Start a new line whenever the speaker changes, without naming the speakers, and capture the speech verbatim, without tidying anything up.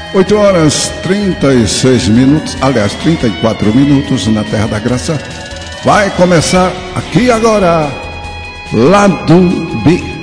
oito horas trinta e seis minutos, aliás, trinta e quatro minutos na Terra da Graça. Vai começar aqui agora, Lado B.